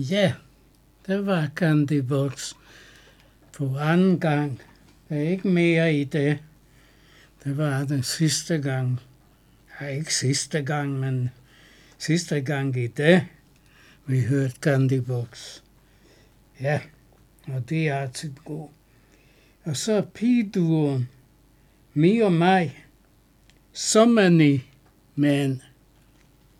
Ja, det var Candy Box på anden gang. Der er ikke mere i det. Det var den sidste gang. Ja, ikke sidste gang, men sidste gang i det, vi hørte Candy Box. Ja, og det er altid god. Og så pigeduoen, Mi og mig, Sommerni med en